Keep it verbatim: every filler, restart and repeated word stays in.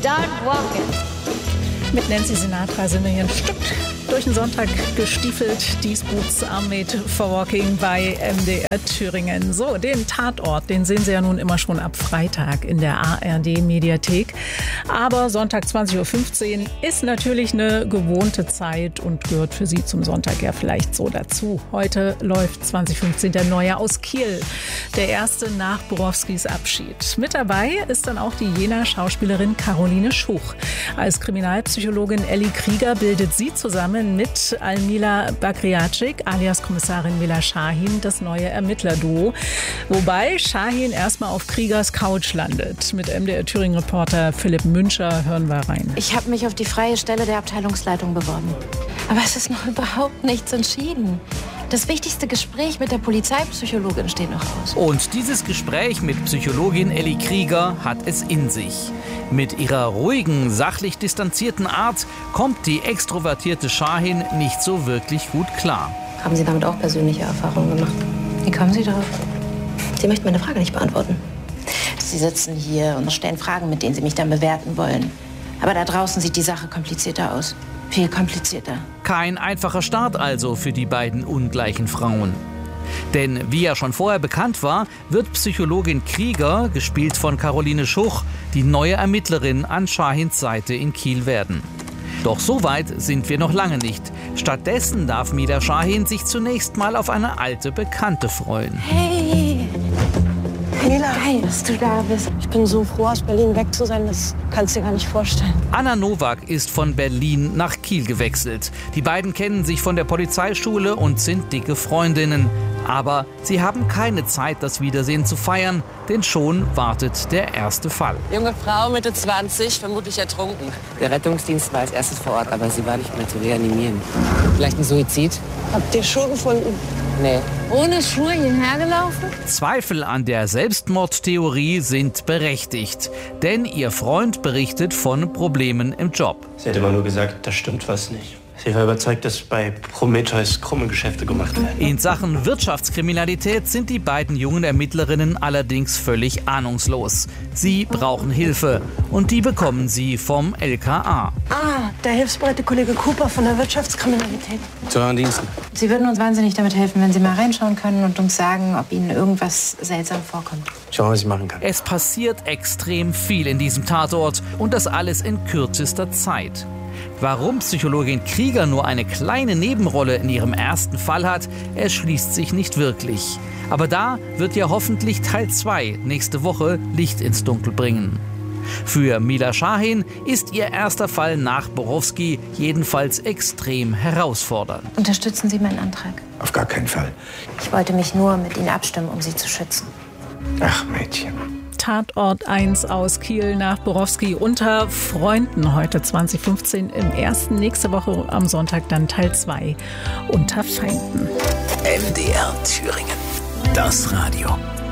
Start walking. Mit Nancy Sinatra sind wir hier ein Stück durch den Sonntag gestiefelt. These boots are made for walking bei M D R Thüringen. So, den Tatort, den sehen Sie ja nun immer schon ab Freitag in der A R D-Mediathek. Aber Sonntag zwanzig Uhr fünfzehn ist natürlich eine gewohnte Zeit und gehört für Sie zum Sonntag ja vielleicht so dazu. Heute läuft zwanzig fünfzehn der Neue aus Kiel. Der erste nach Borowskis Abschied. Mit dabei ist dann auch die Jenaer Schauspielerin Caroline Schuch. Als Kriminalpsychologin Elli Krieger bildet sie zusammen mit Almila Bakriacic alias Kommissarin Mila Shahin das neue Ermittlerduo. Wobei Shahin erstmal auf Kriegers Couch landet. Mit M D R Thüringen-Reporter Philipp Müncher hören wir rein. Ich habe mich auf die freie Stelle der Abteilungsleitung beworben. Aber es ist noch überhaupt nichts entschieden. Das wichtigste Gespräch mit der Polizeipsychologin steht noch aus. Und dieses Gespräch mit Psychologin Elli Krieger hat es in sich. Mit ihrer ruhigen, sachlich distanzierten Art kommt die extrovertierte Shahin nicht so wirklich gut klar. Haben Sie damit auch persönliche Erfahrungen gemacht? Wie kommen Sie darauf? Sie möchten meine Frage nicht beantworten. Sie sitzen hier und stellen Fragen, mit denen Sie mich dann bewerten wollen. Aber da draußen sieht die Sache komplizierter aus. Viel komplizierter. Kein einfacher Start also für die beiden ungleichen Frauen. Denn wie ja schon vorher bekannt war, wird Psychologin Krieger, gespielt von Caroline Schuch, die neue Ermittlerin an Shahins Seite in Kiel werden. Doch so weit sind wir noch lange nicht. Stattdessen darf Mila Shahin sich zunächst mal auf eine alte Bekannte freuen. Hey! Mila, Geil, dass du da bist. ich bin so froh, aus Berlin weg zu sein, das kannst du dir gar nicht vorstellen. Anna Nowak ist von Berlin nach Kiel gewechselt. Die beiden kennen sich von der Polizeischule und sind dicke Freundinnen. Aber sie haben keine Zeit, das Wiedersehen zu feiern, denn schon wartet der erste Fall. Junge Frau, Mitte zwanzig, vermutlich ertrunken. Der Rettungsdienst war als erstes vor Ort, aber sie war nicht mehr zu reanimieren. Vielleicht ein Suizid? Habt ihr Schuhe gefunden? Nee. Ohne Schuhe hierher gelaufen? Zweifel an der Selbstmordtheorie sind berechtigt, denn ihr Freund berichtet von Problemen im Job. Sie hat immer nur gesagt, da stimmt was nicht. Sie war überzeugt, dass bei Prometheus krumme Geschäfte gemacht werden. In Sachen Wirtschaftskriminalität sind die beiden jungen Ermittlerinnen allerdings völlig ahnungslos. Sie brauchen Hilfe und die bekommen sie vom L K A. Ah, der hilfsbereite Kollege Cooper von der Wirtschaftskriminalität. Zu euren Diensten. Sie würden uns wahnsinnig damit helfen, wenn Sie mal reinschauen können und uns sagen, ob Ihnen irgendwas seltsam vorkommt. Schauen, was ich machen kann. Es passiert extrem viel in diesem Tatort und das alles in kürzester Zeit. Warum Psychologin Krieger nur eine kleine Nebenrolle in ihrem ersten Fall hat, erschließt sich nicht wirklich. Aber da wird ja hoffentlich Teil zwei nächste Woche Licht ins Dunkel bringen. Für Mila Shahin ist ihr erster Fall nach Borowski jedenfalls extrem herausfordernd. Unterstützen Sie meinen Antrag? Auf gar keinen Fall. Ich wollte mich nur mit Ihnen abstimmen, um Sie zu schützen. Ach, Mädchen. Tatort eins aus Kiel nach Borowski unter Freunden heute zwanzig fünfzehn im ersten, nächste Woche am Sonntag dann Teil zwei unter Feinden. M D R Thüringen, das Radio.